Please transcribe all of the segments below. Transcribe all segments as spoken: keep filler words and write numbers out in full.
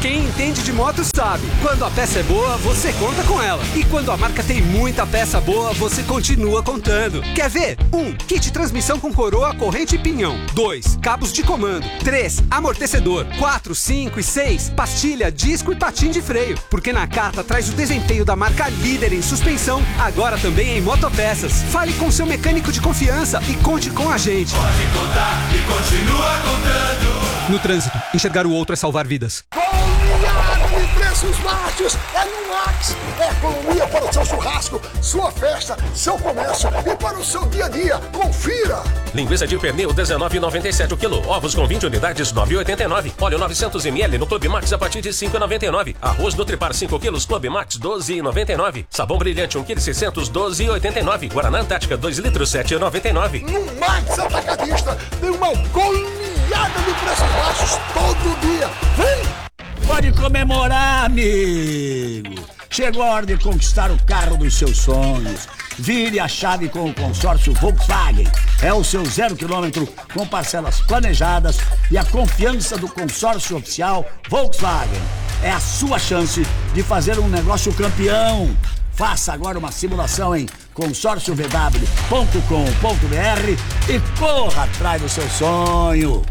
Quem entende de moto sabe. Quando a peça é boa, você conta com ela. E quando a marca tem muita peça boa, você continua contando. Quer ver? um. Kit transmissão com coroa, corrente e pinhão. dois. Cabos de comando. três. Amortecedor. quatro, cinco e seis. Pastilha, disco e patim de freio. Porque Nakata traz o desempenho da marca líder em suspensão, agora também em motopeças. Fale com seu mecânico de confiança e conte com a gente. Pode contar e continua contando. No trânsito, enxergar o outro é salvar vidas. Goleada de preços baixos é no Max. É economia para o seu churrasco, sua festa, seu comércio e para o seu dia a dia. Confira! Linguiça de pernil dezenove reais e noventa e sete centavos o quilo. Ovos com vinte unidades nove reais e oitenta e nove centavos. Óleo novecentos mililitros no Clube Max a partir de cinco reais e noventa e nove centavos. Arroz Nutripar cinco quilos Clube Max doze reais e noventa e nove centavos. Sabão brilhante um quilo e seiscentos doze reais e oitenta e nove centavos. Guaraná Antártica dois litros sete reais e noventa e nove centavos. No Max Atacadista tem uma goleada de preços baixos todo dia. Vem! Pode comemorar, amigo! Chegou a hora de conquistar o carro dos seus sonhos. Vire a chave com o consórcio Volkswagen. É o seu zero quilômetro com parcelas planejadas e a confiança do consórcio oficial Volkswagen. É a sua chance de fazer um negócio campeão. Faça agora uma simulação em consórcio v w ponto com ponto b r e corra atrás do seu sonho.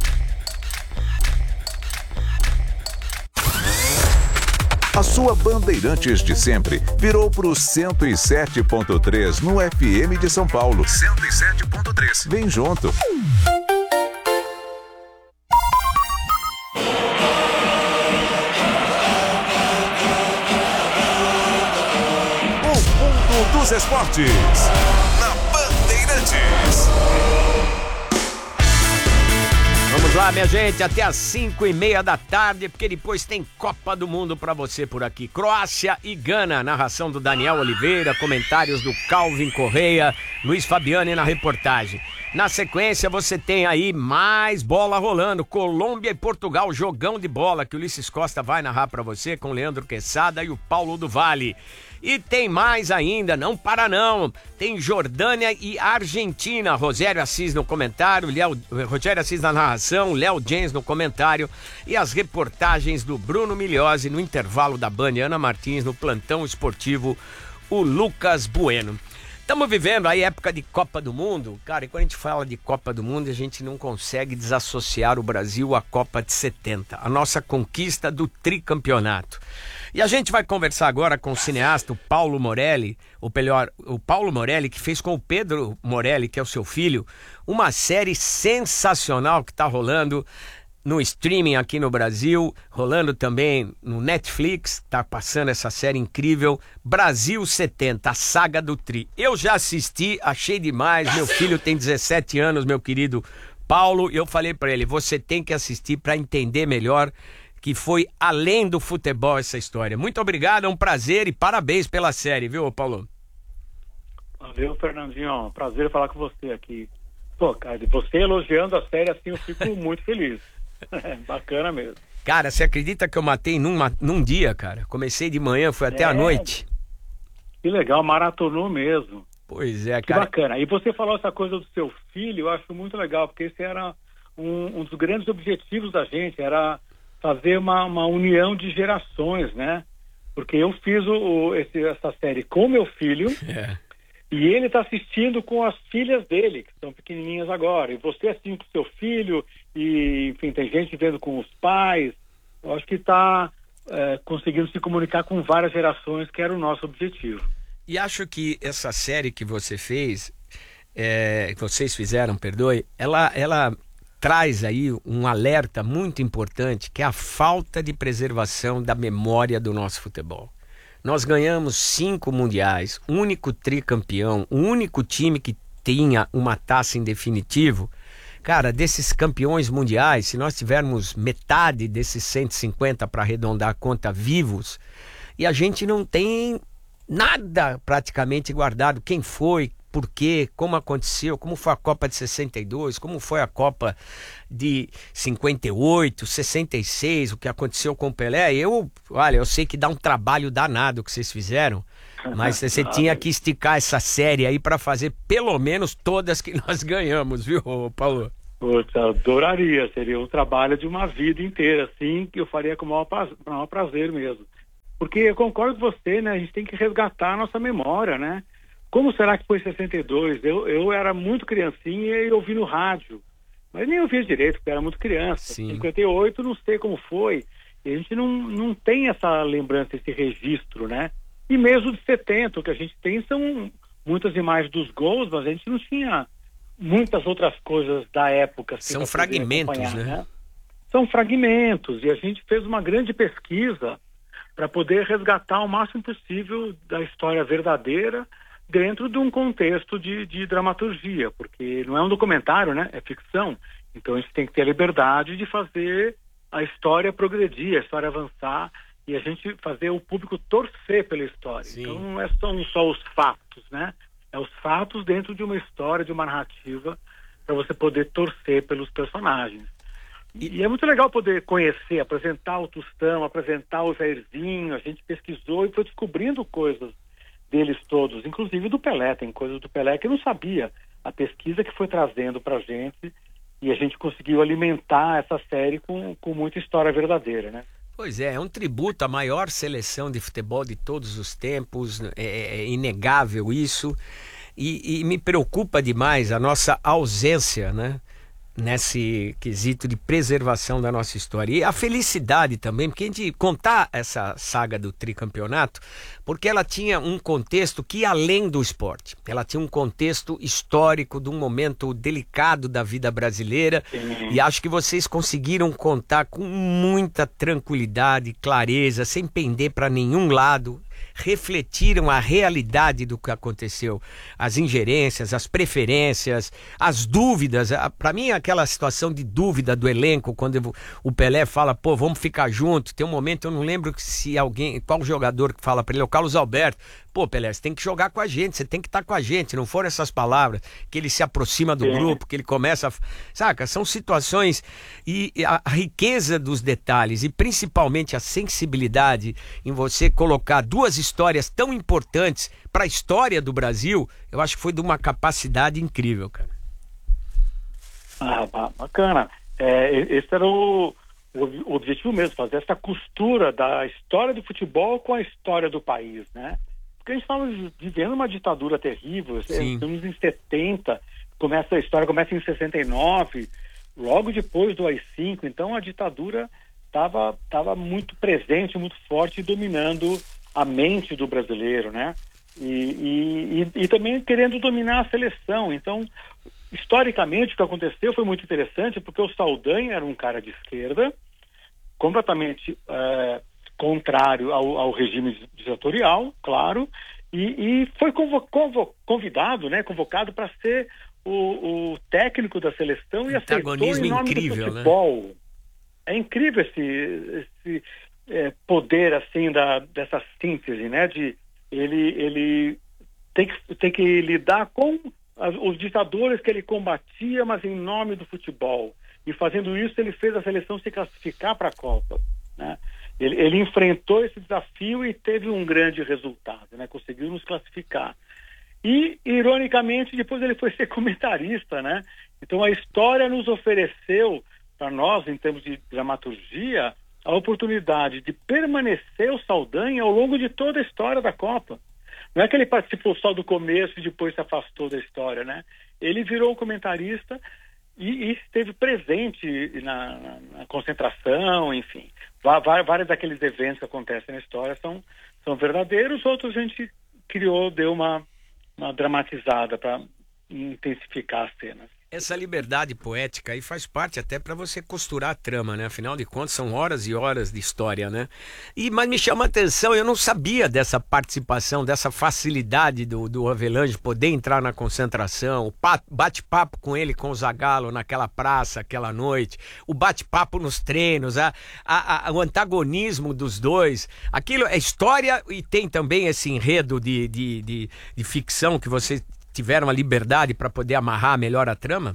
A sua Bandeirantes de sempre virou pro cento e sete ponto três no F M de São Paulo. cento e sete ponto três. Vem junto. O mundo dos esportes na Bandeirantes. Vamos lá, minha gente, até às cinco e meia da tarde, porque depois tem Copa do Mundo pra você por aqui. Croácia e Gana, narração do Daniel Oliveira, comentários do Calvin Correia, Luiz Fabiani na reportagem. Na sequência, você tem aí mais bola rolando, Colômbia e Portugal, jogão de bola, que o Ulisses Costa vai narrar pra você, com o Leandro Quesada e o Paulo do Vale. E tem mais ainda, não para não, tem Jordânia e Argentina, Rogério Assis no comentário, Léo, Rogério Assis na narração, Léo James no comentário e as reportagens do Bruno Migliozzi no intervalo da Band, Ana Martins no plantão esportivo, o Lucas Bueno. Estamos vivendo aí época de Copa do Mundo, cara, e quando a gente fala de Copa do Mundo, a gente não consegue desassociar o Brasil à Copa de setenta, a nossa conquista do tricampeonato. E a gente vai conversar agora com o cineasta o Paulo Morelli, ou melhor, o Paulo Morelli, que fez com o Pedro Morelli, que é o seu filho, uma série sensacional que está rolando no streaming aqui no Brasil, rolando também no Netflix, está passando essa série incrível, Brasil setenta, a saga do Tri. Eu já assisti, achei demais, meu filho tem dezessete anos, meu querido Paulo, e eu falei para ele, você tem que assistir para entender melhor que foi além do futebol essa história. Muito obrigado, é um prazer e parabéns pela série, viu, Paulo? Valeu, Fernandinho, prazer falar com você aqui. Pô, cara, você elogiando a série assim, eu fico muito feliz. Bacana mesmo. Cara, você acredita que eu matei numa, num dia, cara? Comecei de manhã, fui até é, a noite. Que legal, maratonou mesmo. Pois é, que cara. Que bacana. E você falou essa coisa do seu filho, eu acho muito legal, porque esse era um, um dos grandes objetivos da gente, era fazer uma, uma união de gerações, né? Porque eu fiz o, o, esse, essa série com meu filho é. E ele está assistindo com as filhas dele, que são pequenininhas agora. E você assistindo com seu filho, e enfim, tem gente vendo com os pais. Eu acho que está é, conseguindo se comunicar com várias gerações, que era o nosso objetivo. E acho que essa série que você fez, é, que vocês fizeram, perdoe, ela... ela... traz aí um alerta muito importante, que é a falta de preservação da memória do nosso futebol. Nós ganhamos cinco mundiais, único tricampeão, o único time que tinha uma taça em definitivo. Cara, desses campeões mundiais, se nós tivermos metade desses cento e cinquenta para arredondar a conta vivos, e a gente não tem nada praticamente guardado, quem foi, por quê, como aconteceu, como foi a Copa de sessenta e dois, como foi a Copa de cinquenta e oito, sessenta e seis, o que aconteceu com o Pelé. Eu, olha, eu sei que dá um trabalho danado que vocês fizeram, mas você tinha que esticar essa série aí para fazer pelo menos todas que nós ganhamos, viu, Paulo? Putz, eu adoraria, seria um trabalho de uma vida inteira, assim, que eu faria com o maior, pra... maior prazer mesmo. Porque eu concordo com você, né? A gente tem que resgatar a nossa memória, né? Como será que foi em sessenta e dois? Eu, eu era muito criancinha e ouvi no rádio. Mas nem ouvia direito, porque eu era muito criança. Em cinquenta e oito, não sei como foi. E a gente não, não tem essa lembrança, esse registro, né? E mesmo de setenta, o que a gente tem são muitas imagens dos gols, mas a gente não tinha muitas outras coisas da época. Assim, são fragmentos, né? né? São fragmentos. E a gente fez uma grande pesquisa para poder resgatar o máximo possível da história verdadeira dentro de um contexto de, de dramaturgia, porque não é um documentário, né? É ficção. Então a gente tem que ter a liberdade de fazer a história progredir, a história avançar e a gente fazer o público torcer pela história. Sim. Então não é só, não só os fatos, né? É os fatos dentro de uma história, de uma narrativa, para você poder torcer pelos personagens. E, e é muito legal poder conhecer, apresentar o Tostão, apresentar o Jairzinho. A gente pesquisou e foi descobrindo coisas deles todos, inclusive do Pelé. Tem coisas do Pelé que eu não sabia. A pesquisa que foi trazendo para a gente e a gente conseguiu alimentar essa série com, com muita história verdadeira, né? Pois é, é um tributo à maior seleção de futebol de todos os tempos, é, é inegável isso, e, e me preocupa demais a nossa ausência, né? Nesse quesito de preservação da nossa história. E a felicidade também, porque a gente contar essa saga do tricampeonato, porque ela tinha um contexto que ia além do esporte. Ela tinha um contexto histórico de um momento delicado da vida brasileira. Sim. E acho que vocês conseguiram contar com muita tranquilidade, clareza, sem pender para nenhum lado. Refletiram a realidade do que aconteceu, as ingerências, as preferências, as dúvidas. Para mim, aquela situação de dúvida do elenco, quando o Pelé fala, pô, vamos ficar junto. Tem um momento, eu não lembro se alguém, qual jogador que fala para ele, é o Carlos Alberto. Pô, Pelé, você tem que jogar com a gente, você tem que estar com a gente. Não foram essas palavras que ele se aproxima do grupo, que ele começa a... Saca? São situações e a, a riqueza dos detalhes e principalmente a sensibilidade em você colocar duas histórias tão importantes para a história do Brasil, eu acho que foi de uma capacidade incrível, cara. Ah, bacana. É, esse era o, o objetivo mesmo, fazer essa costura da história do futebol com a história do país, né? Porque a gente estava vivendo uma ditadura terrível. Estamos em setenta, começa, a história começa em sessenta e nove, logo depois do A I cinco, então a ditadura estava tava muito presente, muito forte, dominando a mente do brasileiro, né? E, e, e, e também querendo dominar a seleção. Então, historicamente, o que aconteceu foi muito interessante, porque o Saldanha era um cara de esquerda, completamente... É, contrário ao, ao regime ditatorial, claro, e, e foi convo, convo, convidado, né, convocado para ser o, o técnico da seleção e aceitou em nome incrível, do futebol. Né? É incrível esse, esse é, poder assim da, dessa síntese, né, de ele, ele tem que, tem que lidar com as, os ditadores que ele combatia, mas em nome do futebol. E fazendo isso ele fez a seleção se classificar para a Copa, né? Ele, ele enfrentou esse desafio e teve um grande resultado, né? Conseguiu nos classificar. E, ironicamente, depois ele foi ser comentarista, né? Então a história nos ofereceu, para nós, em termos de dramaturgia, a oportunidade de permanecer o Saldanha ao longo de toda a história da Copa. Não é que ele participou só do começo e depois se afastou da história, né? Ele virou comentarista e, e esteve presente na, na, na concentração, enfim. Vários daqueles eventos que acontecem na história são, são verdadeiros, outros a gente criou, deu uma, uma dramatizada para intensificar as cenas. Essa liberdade poética aí faz parte até para você costurar a trama, né? Afinal de contas, são horas e horas de história, né? E, mas me chama a atenção, eu não sabia dessa participação, dessa facilidade do, do Avelange poder entrar na concentração, o bate-papo com ele, com o Zagallo naquela praça, aquela noite, o bate-papo nos treinos, a, a, a, o antagonismo dos dois. Aquilo é história e tem também esse enredo de, de, de, de ficção que você... tiveram a liberdade para poder amarrar melhor a trama?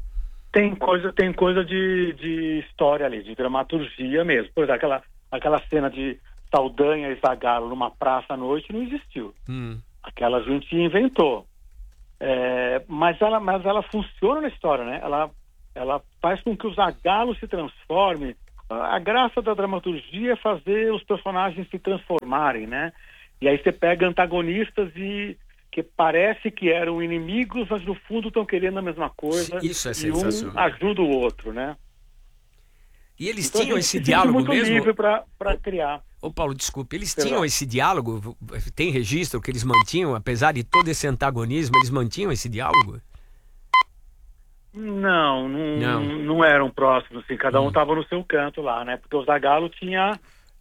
Tem coisa, tem coisa de, de história ali, de dramaturgia mesmo. Por exemplo, aquela, aquela cena de Saldanha e Zagallo numa praça à noite não existiu. Hum. Aquela a gente inventou. É, mas, ela, mas ela funciona na história, né? Ela ela faz com que o Zagallo se transforme. A graça da dramaturgia é fazer os personagens se transformarem, né? E aí você pega antagonistas e que parece que eram inimigos, mas no fundo estão querendo a mesma coisa. Isso é e sensacional. um ajuda o outro, né? E eles Então, tinham a gente esse se diálogo sente muito mesmo? livre para criar. Ô Paulo, desculpe, eles Perdão. tinham esse diálogo? Tem registro que eles mantinham, apesar de todo esse antagonismo, eles mantinham esse diálogo? Não, não, Não. não eram próximos, assim, cada um Hum. estava no seu canto lá, né? Porque o Zagallo tinha,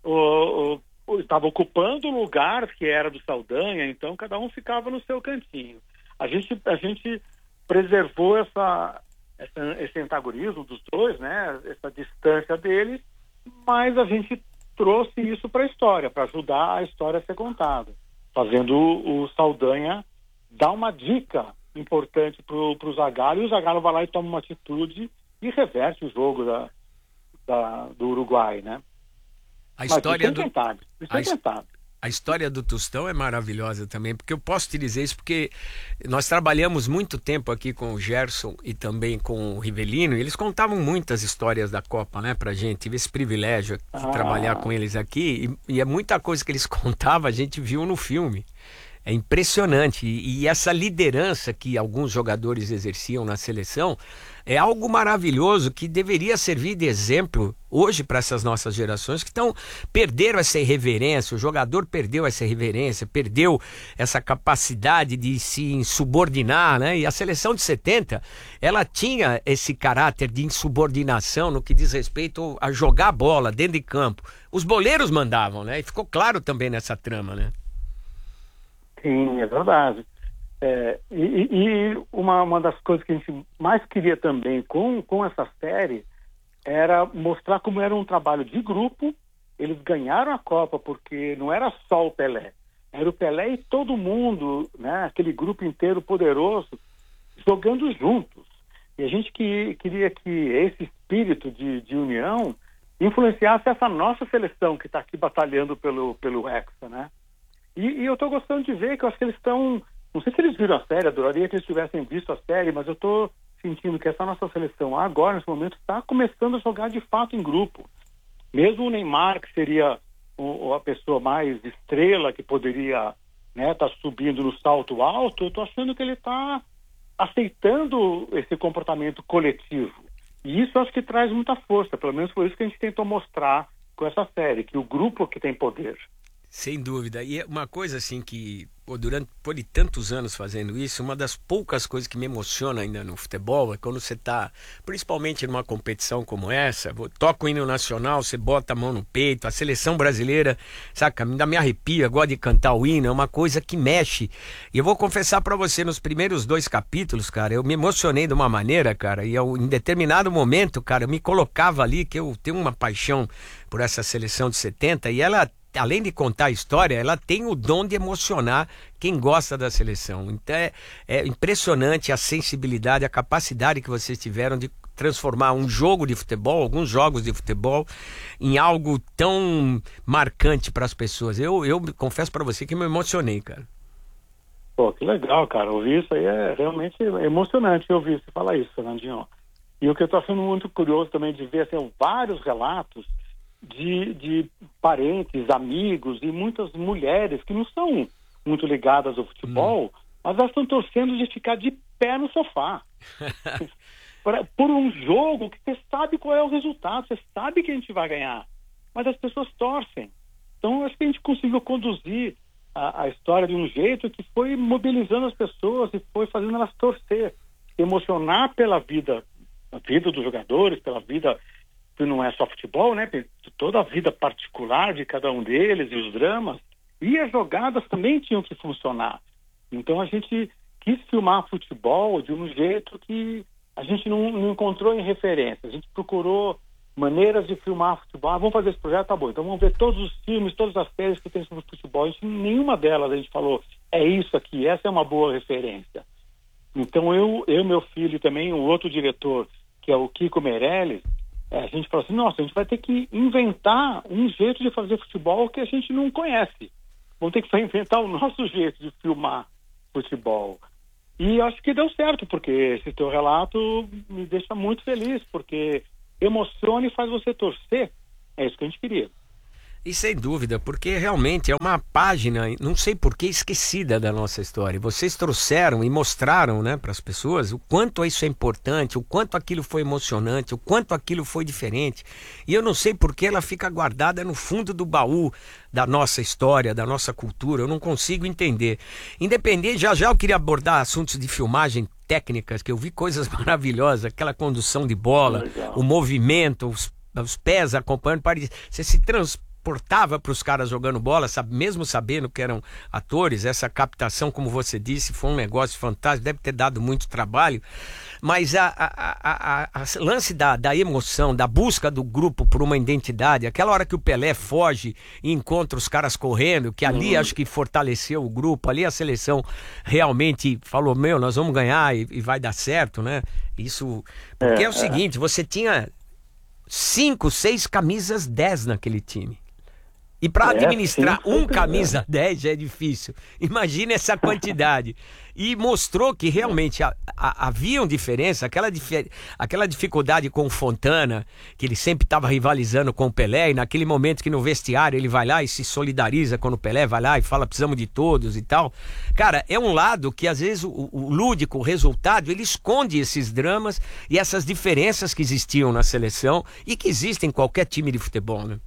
o, o, estava ocupando o lugar que era do Saldanha, então cada um ficava no seu cantinho. A gente, a gente preservou essa, essa, esse antagonismo dos dois, né? Essa distância deles, mas a gente trouxe isso para a história, para ajudar a história a ser contada, fazendo o, o Saldanha dar uma dica importante para o Zagallo, e o Zagallo vai lá e toma uma atitude e reverte o jogo da, da, do Uruguai, né? A Mas história isso é do inventado, isso a é his- inventado. A história do Tostão é maravilhosa também, porque eu posso te dizer isso porque nós trabalhamos muito tempo aqui com o Gerson e também com o Rivelino, e eles contavam muitas histórias da Copa, né, pra gente. Tive esse privilégio de Ah. trabalhar com eles aqui, e, e é muita coisa que eles contavam, a gente viu no filme. É impressionante. E, e essa liderança que alguns jogadores exerciam na seleção é algo maravilhoso que deveria servir de exemplo hoje para essas nossas gerações que estão perderam essa irreverência. O jogador perdeu essa irreverência, perdeu essa capacidade de se insubordinar, né? E a seleção de setenta, ela tinha esse caráter de insubordinação no que diz respeito a jogar bola dentro de campo. Os boleiros mandavam, né? E ficou claro também nessa trama, né? Sim, é verdade. É, e e uma, uma das coisas que a gente mais queria também com, com essa série era mostrar como era um trabalho de grupo. Eles ganharam a Copa porque não era só o Pelé, era o Pelé e todo mundo, né, aquele grupo inteiro poderoso, jogando juntos. E a gente que, queria que esse espírito de, de união influenciasse essa nossa seleção que está aqui batalhando pelo, pelo Hexa, né? E, e eu estou gostando de ver que eu acho que eles estão... Não sei se eles viram a série, adoraria que eles tivessem visto a série, mas eu estou sentindo que essa nossa seleção agora, nesse momento, está começando a jogar de fato em grupo. Mesmo o Neymar, que seria o, a pessoa mais estrela, que poderia estar, né, tá subindo no salto alto, eu estou achando que ele está aceitando esse comportamento coletivo. E isso eu acho que traz muita força, pelo menos foi isso que a gente tentou mostrar com essa série, que o grupo que tem poder. Sem dúvida. E é uma coisa assim que, pô, durante por tantos anos fazendo isso, uma das poucas coisas que me emociona ainda no futebol é quando você está, principalmente numa competição como essa, toca o hino nacional, você bota a mão no peito, a seleção brasileira, saca, ainda me arrepia, gosta de cantar o hino, é uma coisa que mexe. E eu vou confessar pra você, nos primeiros dois capítulos, cara, eu me emocionei de uma maneira, cara, e eu, em determinado momento, cara, eu me colocava ali, que eu tenho uma paixão por essa seleção de setenta, e ela, além de contar a história, ela tem o dom de emocionar quem gosta da seleção. Então é, é impressionante a sensibilidade, a capacidade que vocês tiveram de transformar um jogo de futebol, alguns jogos de futebol, em algo tão marcante para as pessoas. Eu, eu confesso para você que me emocionei, cara. Pô, que legal, cara. Ouvir isso aí é realmente emocionante ouvir você falar isso, Fernandinho. E o que eu estou achando muito curioso também de ver, assim, vários relatos De, de parentes, amigos e muitas mulheres que não são muito ligadas ao futebol, hum. mas elas estão torcendo de ficar de pé no sofá. por, por um jogo que você sabe qual é o resultado, você sabe que a gente vai ganhar, mas as pessoas torcem. Então, acho que a gente conseguiu conduzir a, a história de um jeito que foi mobilizando as pessoas e foi fazendo elas torcer, emocionar pela vida, a vida dos jogadores, pela vida... que não é só futebol, né? Toda a vida particular de cada um deles e os dramas. E as jogadas também tinham que funcionar. Então a gente quis filmar futebol de um jeito que a gente não, não encontrou em referência. A gente procurou maneiras de filmar futebol. Ah, vamos fazer esse projeto, tá bom. Então vamos ver todos os filmes, todas as séries que tem sobre futebol. A gente, nenhuma delas a gente falou, é isso aqui, essa é uma boa referência. Então eu, eu meu filho também, um outro diretor, que é o Kiko Meirelles, É, a gente falou assim, nossa, a gente vai ter que inventar um jeito de fazer futebol que a gente não conhece. Vamos ter que inventar o nosso jeito de filmar futebol. E acho que deu certo, porque esse teu relato me deixa muito feliz, porque emociona e faz você torcer. É isso que a gente queria. E sem dúvida, porque realmente é uma página, não sei por que, esquecida da nossa história. Vocês trouxeram e mostraram, né, para as pessoas o quanto isso é importante, o quanto aquilo foi emocionante, o quanto aquilo foi diferente. E eu não sei por que ela fica guardada no fundo do baú da nossa história, da nossa cultura. Eu não consigo entender. Independente, já já eu queria abordar assuntos de filmagem técnicas, que eu vi coisas maravilhosas, aquela condução de bola, legal, o movimento, os, os pés acompanhando, você se transporta portava para os caras jogando bola, sabe, mesmo sabendo que eram atores. Essa captação, como você disse, foi um negócio fantástico, deve ter dado muito trabalho, mas a, a, a, a, a lance da, da emoção, da busca do grupo por uma identidade, aquela hora que o Pelé foge e encontra os caras correndo, que ali uhum. acho que fortaleceu o grupo, ali a seleção realmente falou, meu, nós vamos ganhar e, e vai dar certo, né? Isso, porque é, é o seguinte, você tinha cinco, seis camisas dez naquele time. E para é, administrar sim, um camisa dez já é difícil. Imagina essa quantidade. E mostrou que realmente a, a, haviam diferença, aquela, dif- aquela dificuldade com o Fontana, que ele sempre estava rivalizando com o Pelé, e naquele momento que no vestiário ele vai lá e se solidariza quando o Pelé vai lá e fala, precisamos de todos e tal. Cara, é um lado que às vezes o, o lúdico, o resultado, ele esconde esses dramas e essas diferenças que existiam na seleção e que existem em qualquer time de futebol, né?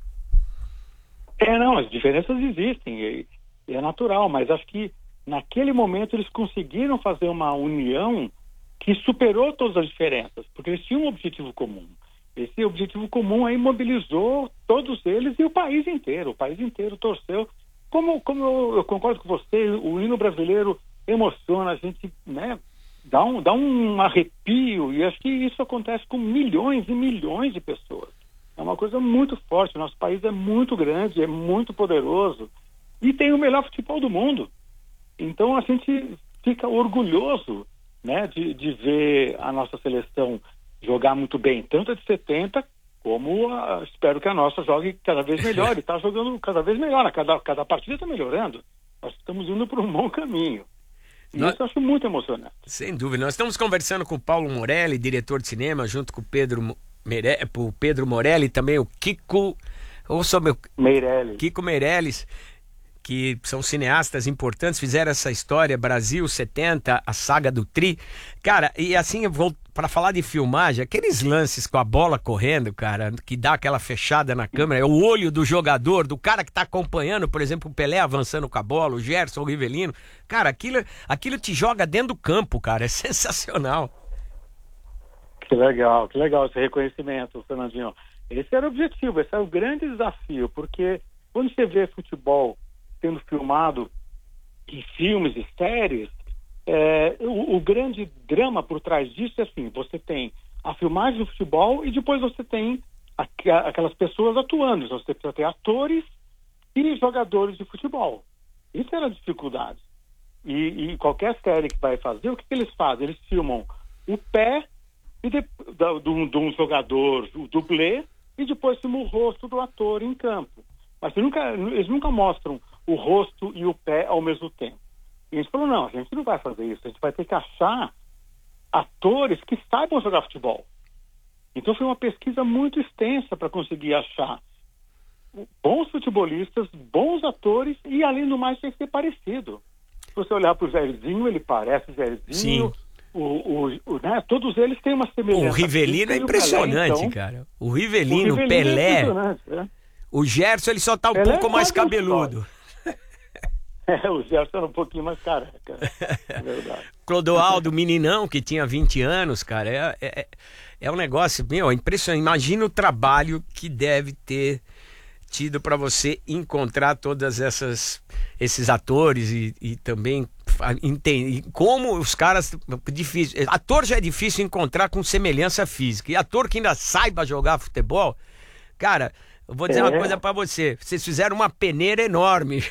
É, não, as diferenças existem, e, e é natural, mas acho que naquele momento eles conseguiram fazer uma união que superou todas as diferenças, porque eles tinham um objetivo comum. Esse objetivo comum aí mobilizou todos eles e o país inteiro, o país inteiro torceu. Como, como eu, eu concordo com você, o hino brasileiro emociona, a gente, né, dá um, dá um arrepio, e acho que isso acontece com milhões e milhões de pessoas. É uma coisa muito forte. Nosso país é muito grande, é muito poderoso e tem o melhor futebol do mundo. Então a gente fica orgulhoso, né, de, de ver a nossa seleção jogar muito bem, tanto a de setenta como a, espero que a nossa jogue cada vez melhor. E está jogando cada vez melhor, a cada, cada partida está melhorando. Nós estamos indo por um bom caminho. E nós... isso eu acho muito emocionante. Sem dúvida. Nós estamos conversando com o Paulo Morelli, diretor de cinema, junto com o Pedro... Mere... o Pedro Morelli, também o Kiko, ou só meu Meirelles. Kiko Meirelles, que são cineastas importantes, fizeram essa história Brasil setenta, a saga do Tri. Cara, e assim, eu vou para falar de filmagem, aqueles lances com a bola correndo, cara, que dá aquela fechada na câmera, é o olho do jogador, do cara que tá acompanhando, por exemplo, o Pelé avançando com a bola, o Gerson, o Rivelino. Cara, aquilo, aquilo te joga dentro do campo, cara, é sensacional. Que legal, que legal esse reconhecimento, Fernandinho. Esse era o objetivo, esse era o grande desafio, porque quando você vê futebol sendo filmado em filmes e séries, é, o, o grande drama por trás disso é assim, você tem a filmagem do futebol e depois você tem aqu- aquelas pessoas atuando, então você precisa ter atores e jogadores de futebol. Isso era a dificuldade. E, e qualquer série que vai fazer, o que, que eles fazem? Eles filmam o pé e de, de, de, um, de um jogador, o dublê, e depois filma o rosto do ator em campo. Mas nunca, eles nunca mostram o rosto e o pé ao mesmo tempo. E a gente falou, não, a gente não vai fazer isso, a gente vai ter que achar atores que saibam jogar futebol. Então foi uma pesquisa muito extensa para conseguir achar bons futebolistas, bons atores e, além do mais, tem que ser parecido. Se você olhar para o Jairzinho, ele parece o Jairzinho. Sim. O, o, o, né? Todos eles têm uma semelhança. O Rivelino é impressionante, Pelé, então, cara. O Rivelino, o Rivelino Pelé. É impressionante, né? O Gerson, ele só tá um Pelé pouco é mais cabeludo. É, o Gerson era um pouquinho mais careca. É verdade. Clodoaldo, meninão, que tinha vinte anos, cara. É, é, é um negócio, meu, impressionante. Imagina o trabalho que deve ter tido para você encontrar todas essas esses atores e, e também entender como os caras, difícil, ator já é difícil encontrar com semelhança física, e ator que ainda saiba jogar futebol, cara, eu vou dizer é. uma coisa para você, vocês fizeram uma peneira enorme.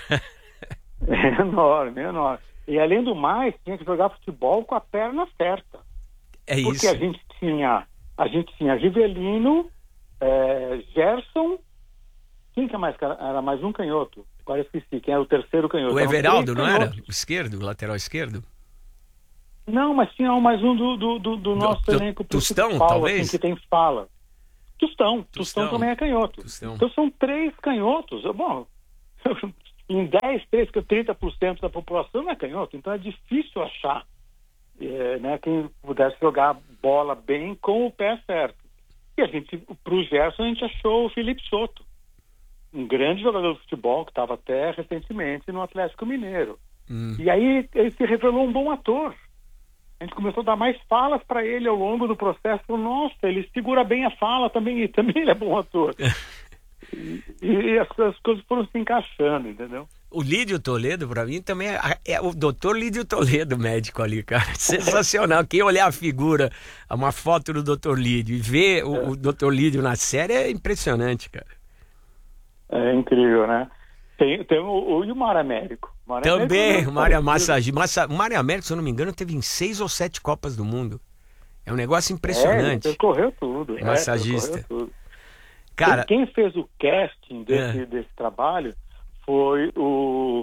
É enorme, enorme. E além do mais, tinha que jogar futebol com a perna certa. É isso. Porque a gente tinha, a gente tinha Rivelino, é, Gerson, quem que é mais, era mais um canhoto? Agora esqueci, quem era o terceiro canhoto? O Everaldo, não era? O esquerdo, o lateral esquerdo? Não, mas tinha mais um do, do, do, do nosso do, elenco Tostão, principal, talvez? assim, que tem fala. Tostão, Tostão, Tostão também é canhoto. Tostão. Então são três canhotos. Bom, em dez, três, trinta por cento da população não é canhoto, então é difícil achar é, né, quem pudesse jogar bola bem com o pé certo. E a gente, pro Gerson, a gente achou o Felipe Soto, um grande jogador de futebol que estava até recentemente no Atlético Mineiro. Hum. E aí ele se revelou um bom ator. A gente começou a dar mais falas para ele ao longo do processo. Falou, nossa, ele segura bem a fala também, e também ele é bom ator. e, e as, as coisas foram se encaixando, entendeu? O Lídio Toledo, pra mim, também é, é o doutor Lídio Toledo, médico ali, cara. Sensacional. Quem olhar a figura, uma foto do doutor Lídio e ver o, é. o doutor Lídio na série é impressionante, cara. É incrível, né? Tem, tem o, o, e o Mário Américo. Mário também, Américo, o Mário Massagista. Massa, o Mário Américo, se eu não me engano, teve em seis ou sete Copas do Mundo. É um negócio impressionante. É, ele percorreu tudo. É, massagista. É, tudo. Cara, quem, quem fez o casting desse, é. desse trabalho foi o,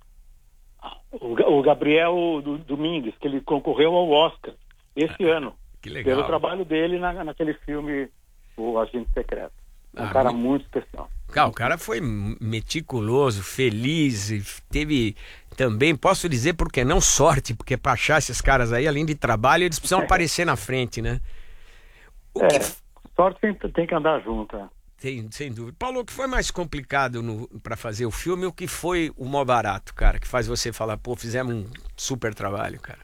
o, o Gabriel Domingues, que ele concorreu ao Oscar esse ah, ano. Que legal. Pelo trabalho dele na, naquele filme O Agente Secreto. Um ah, cara muito, muito especial. Cara, o cara foi meticuloso, feliz, e teve também, posso dizer, porque não sorte, porque para achar esses caras aí, além de trabalho, eles precisam é. aparecer na frente, né? O é, que... sorte tem, tem que andar junto, é. Tem, sem dúvida. Paulo, o que foi mais complicado para fazer o filme, o que foi o maior barato, cara, que faz você falar, pô, fizemos um super trabalho, cara?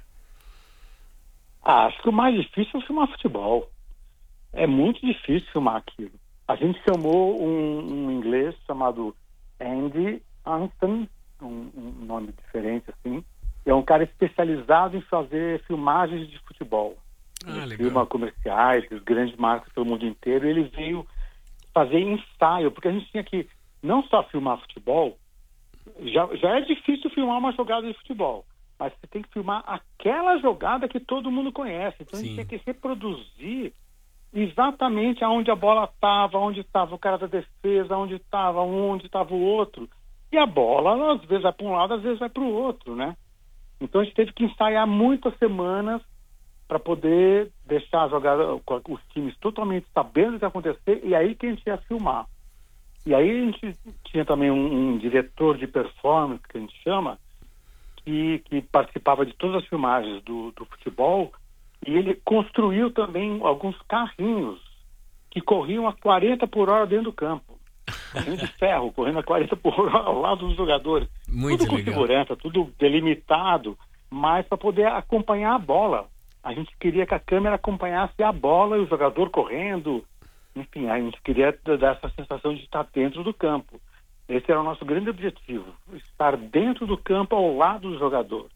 Ah, acho que o mais difícil é filmar futebol. É muito difícil filmar aquilo. A gente chamou um, um inglês chamado Andy Anston, um, um nome diferente assim. É um cara especializado em fazer filmagens de futebol. Ah, ele filma comerciais, os grandes marcas pelo mundo inteiro. Ele veio fazer ensaio, porque a gente tinha que não só filmar futebol, já, já é difícil filmar uma jogada de futebol, mas você tem que filmar aquela jogada que todo mundo conhece. Então Sim. a gente tem que reproduzir exatamente aonde a bola estava, onde estava o cara da defesa, onde estava um, onde estava o outro. E a bola, às vezes vai para um lado, às vezes vai para o outro, né? Então a gente teve que ensaiar muitas semanas para poder deixar a jogada, os times totalmente sabendo o que ia acontecer, e aí que a gente ia filmar. E aí a gente tinha também um, um diretor de performance, que a gente chama, que, que participava de todas as filmagens do, do futebol, e ele construiu também alguns carrinhos que corriam a quarenta por hora dentro do campo. Carrinho de ferro, correndo a quarenta por hora ao lado dos jogadores. Muito tudo com legal. segurança, tudo delimitado, mas para poder acompanhar a bola. A gente queria que a câmera acompanhasse a bola e o jogador correndo. Enfim, a gente queria dar essa sensação de estar dentro do campo. Esse era o nosso grande objetivo, estar dentro do campo ao lado do jogador,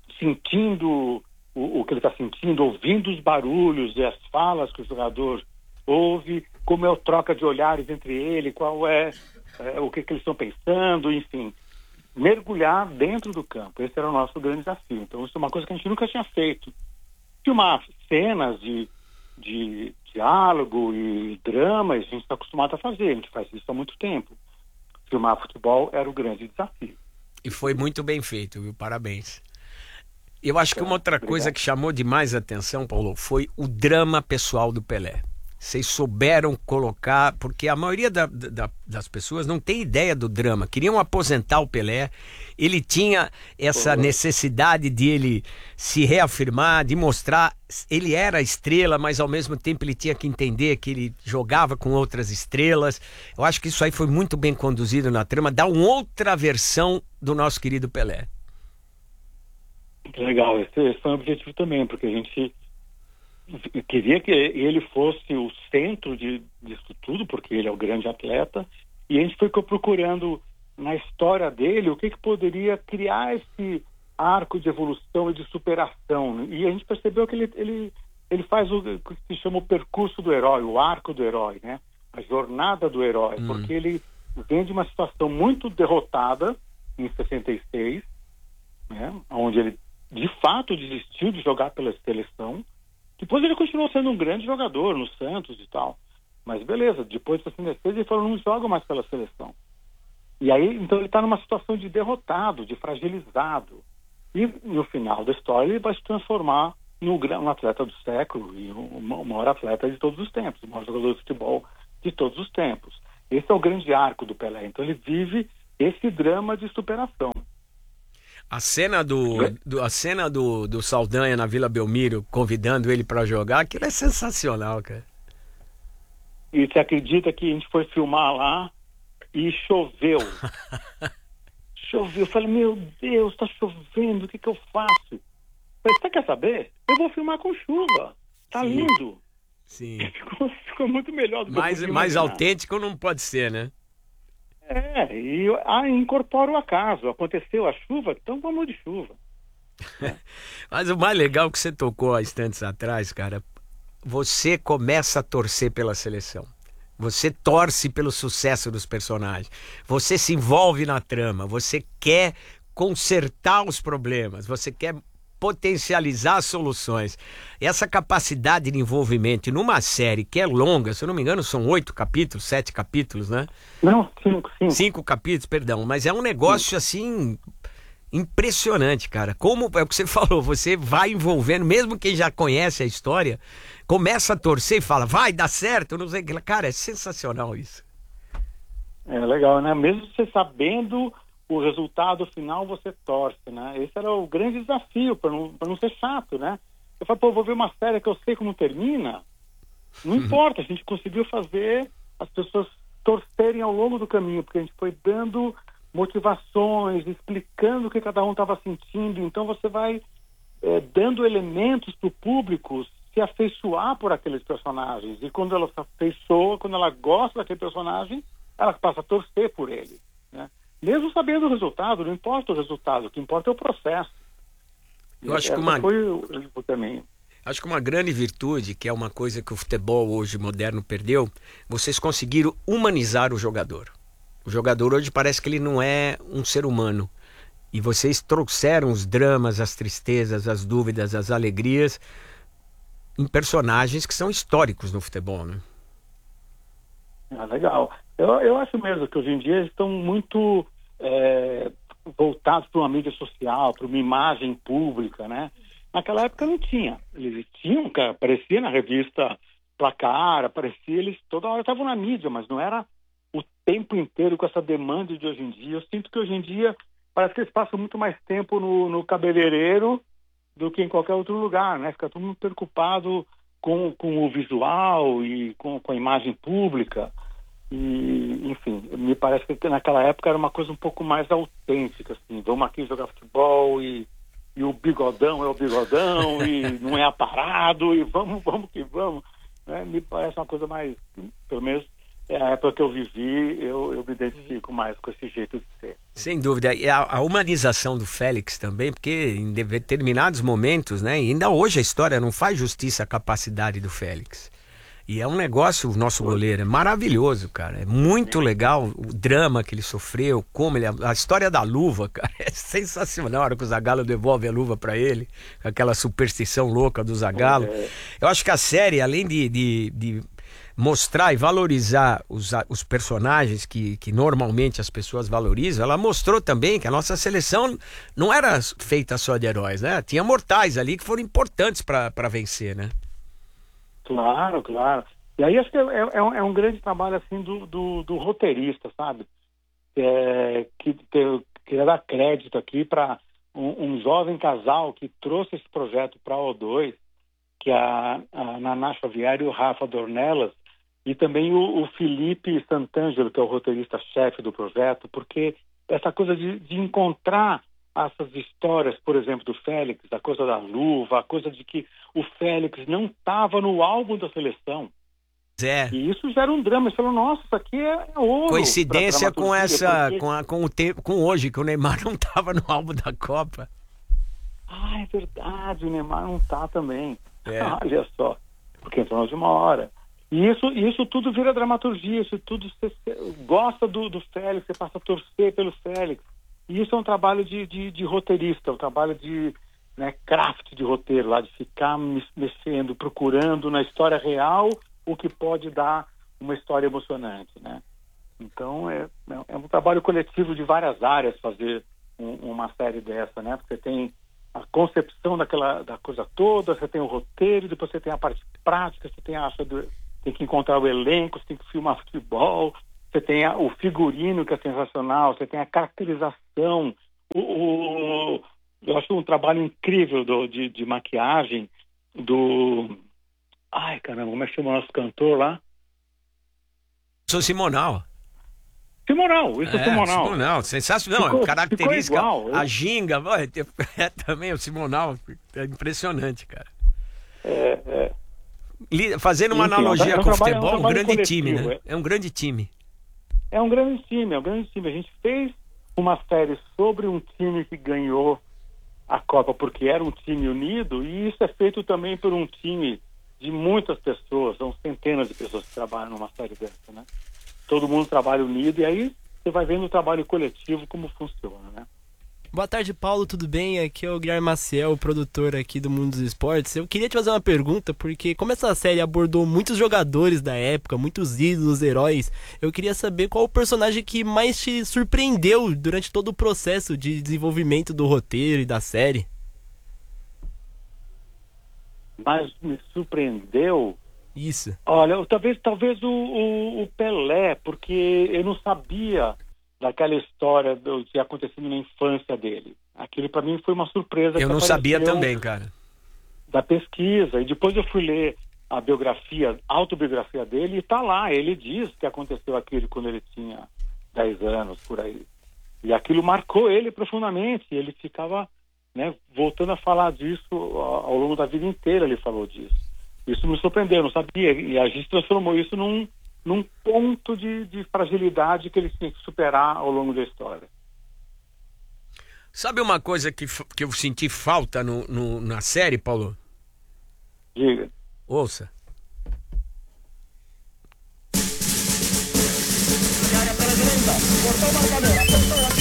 sentindo o, o que ele está sentindo, ouvindo os barulhos e as falas que o jogador ouve, como é a troca de olhares entre ele, qual é, é o que, que eles estão pensando, enfim. Mergulhar dentro do campo. Esse era o nosso grande desafio. Então, isso é uma coisa que a gente nunca tinha feito. Filmar cenas de, de diálogo e drama, a gente está acostumado a fazer, a gente faz isso há muito tempo. Filmar futebol era o grande desafio. E foi muito bem feito, viu? Parabéns. Eu acho que uma outra Obrigado. coisa que chamou demais a atenção, Paulo, foi o drama pessoal do Pelé. Vocês souberam colocar, porque a maioria da, da, das pessoas não tem ideia do drama. Queriam aposentar o Pelé, ele tinha essa uhum. necessidade de ele se reafirmar, de mostrar, ele era a estrela, mas ao mesmo tempo ele tinha que entender que ele jogava com outras estrelas. Eu acho que isso aí foi muito bem conduzido na trama, dá uma outra versão do nosso querido Pelé. Legal, esse, esse foi um objetivo também, porque a gente queria que ele fosse o centro de, disso tudo, porque ele é o grande atleta, e a gente foi procurando na história dele o que, que poderia criar esse arco de evolução e de superação. E a gente percebeu que ele, ele, ele faz o que se chama o percurso do herói, o arco do herói, né? A jornada do herói, hum. porque ele vem de uma situação muito derrotada em sessenta e seis, né? Onde ele de fato desistiu de jogar pela seleção. Depois ele continuou sendo um grande jogador no Santos e tal. Mas beleza, depois de sessenta e seis ele falou, não joga mais pela seleção. E aí, então ele está numa situação de derrotado, de fragilizado. E no final da história ele vai se transformar no, no atleta do século e o, o maior atleta de todos os tempos, o maior jogador de futebol de todos os tempos. Esse é o grande arco do Pelé. Então ele vive esse drama de superação. A cena do, do, a cena do, do Saldanha na Vila Belmiro convidando ele para jogar, aquilo é sensacional, cara. E você acredita que a gente foi filmar lá e choveu? Choveu. Eu falei, meu Deus, tá chovendo, o que que eu faço? Eu falei, você quer saber? Eu vou filmar com chuva. Tá Sim. lindo. Sim. Ficou, ficou muito melhor do que mais, eu mais autêntico não pode ser, né? É, e ah, incorpora o acaso. Aconteceu a chuva, então vamos de chuva. É. Mas o mais legal que você tocou há instantes atrás, cara, você começa a torcer pela seleção. Você torce pelo sucesso dos personagens. Você se envolve na trama. Você quer consertar os problemas. Você quer potencializar as soluções. Essa capacidade de envolvimento numa série que é longa, se eu não me engano, são oito capítulos, sete capítulos, né? Não, cinco, cinco. Cinco capítulos, perdão. Mas é um negócio, assim, impressionante, cara. Como é o que você falou, você vai envolvendo, mesmo quem já conhece a história, começa a torcer e fala, vai, dá certo, não sei. Cara, é sensacional isso. É legal, né? Mesmo você sabendo o resultado final, você torce, né? Esse era o grande desafio, para não, para não ser chato, né? Eu falei, pô, vou ver uma série que eu sei como termina. Não importa, a gente conseguiu fazer as pessoas torcerem ao longo do caminho, porque a gente foi dando motivações, explicando o que cada um estava sentindo. Então você vai é, dando elementos para o público se afeiçoar por aqueles personagens. E quando ela se afeiçoa, quando ela gosta daquele personagem, ela passa a torcer por ele, né? Mesmo sabendo o resultado, não importa o resultado, o que importa é o processo. Eu acho que uma... foi o, o caminho. Acho que uma grande virtude, que é uma coisa que o futebol hoje moderno perdeu, vocês conseguiram humanizar o jogador. O jogador hoje parece que ele não é um ser humano. E vocês trouxeram os dramas, as tristezas, as dúvidas, as alegrias em personagens que são históricos no futebol, né? Ah, legal. Eu, eu acho mesmo que hoje em dia eles estão muito é, voltados para uma mídia social, para uma imagem pública, né? Naquela época não tinha. Eles tinham, cara, aparecia na revista Placar, aparecia, eles toda hora estavam na mídia, mas não era o tempo inteiro com essa demanda de hoje em dia. Eu sinto que hoje em dia parece que eles passam muito mais tempo no, no cabeleireiro do que em qualquer outro lugar, né? Fica todo mundo preocupado com, com o visual e com, com a imagem pública. E, enfim, me parece que naquela época era uma coisa um pouco mais autêntica, assim, vamos aqui jogar futebol e, e o bigodão é o bigodão e não é aparado e vamos, vamos que vamos, né? Me parece uma coisa mais, pelo menos é a época que eu vivi, eu, eu me identifico mais com esse jeito de ser. Sem dúvida, e a, a humanização do Félix também, porque em determinados momentos, né, e ainda hoje a história não faz justiça à capacidade do Félix. E é um negócio, o nosso goleiro, é maravilhoso, cara. É muito legal o drama que ele sofreu, como ele... A história da luva, cara, é sensacional. A hora que o Zagallo devolve a luva pra ele, aquela superstição louca do Zagallo. É. Eu acho que a série, além de, de, de mostrar e valorizar os, os personagens que, que normalmente as pessoas valorizam, ela mostrou também que a nossa seleção não era feita só de heróis, né? Tinha mortais ali que foram importantes pra, pra vencer, né? Claro, claro. E aí acho que é, é, é um grande trabalho assim do, do, do roteirista, sabe? É, que queria dar crédito aqui para um, um jovem casal que trouxe esse projeto para a O dois, que é a, a Naná Xavier e o Rafa Dornelas, e também o, o Felipe Santangelo, que é o roteirista-chefe do projeto, porque essa coisa de, de encontrar essas histórias, por exemplo, do Félix, a coisa da luva, a coisa de que o Félix não estava no álbum da seleção. É. E isso gera um drama. Você falou, nossa, isso aqui é ouro. Coincidência com essa, porque... com, a, com o tempo, com hoje, que o Neymar não estava no álbum da Copa. Ah, é verdade, o Neymar não está também. É. Olha só, porque entrou na última hora. E isso, isso tudo vira dramaturgia, isso tudo você, você gosta do, do Félix, você passa a torcer pelo Félix. E isso é um trabalho de, de, de roteirista, um trabalho de, né, craft de roteiro, lá de ficar mexendo, procurando na história real o que pode dar uma história emocionante, né? Então é, é um trabalho coletivo de várias áreas fazer um, uma série dessa, né? Porque tem a concepção daquela da coisa toda, você tem o roteiro, depois você tem a parte prática, você tem a do, tem que encontrar o elenco, você tem que filmar futebol, você tem a, o figurino que é sensacional, você tem a caracterização, o, o, eu acho um trabalho incrível do, de, de maquiagem do... Ai, caramba, como é que chama o nosso cantor lá? Sou Simonal. Simonal, isso é, é Simonal. Simonal, sensacional. Ficou, característica, ficou a ginga, é também o Simonal, é impressionante, cara. É, é. Fazendo uma Enfim, analogia é um com o trabalho, futebol, é um, um grande coletivo, time, né? É. é um grande time. É um grande time, é um grande time. A gente fez uma série sobre um time que ganhou a Copa porque era um time unido, e isso é feito também por um time de muitas pessoas, são centenas de pessoas que trabalham numa série dessa, né? Todo mundo trabalha unido, e aí você vai vendo o trabalho coletivo como funciona, né? Boa tarde, Paulo, tudo bem? Aqui é o Guilherme Maciel, produtor aqui do Mundo dos Esportes. Eu queria te fazer uma pergunta, porque como essa série abordou muitos jogadores da época, muitos ídolos, heróis, eu queria saber qual o personagem que mais te surpreendeu durante todo o processo de desenvolvimento do roteiro e da série. Mas me surpreendeu... Isso. Olha, talvez, talvez o, o, o Pelé, porque eu não sabia daquela história do que aconteceu na infância dele. Aquilo para mim foi uma surpresa. Eu não sabia também, cara. Da pesquisa. E depois eu fui ler a biografia, a autobiografia dele, e tá lá. Ele diz que aconteceu aquilo quando ele tinha dez anos, por aí. E aquilo marcou ele profundamente. Ele ficava, né, voltando a falar disso ao, ao longo da vida inteira, ele falou disso. Isso me surpreendeu, eu não sabia. E a gente transformou isso num, num ponto de, de fragilidade que eles tinham que superar ao longo da história. Sabe uma coisa que, que eu senti falta no, no, na série, Paulo? Diga. Ouça. Cortou o marcador.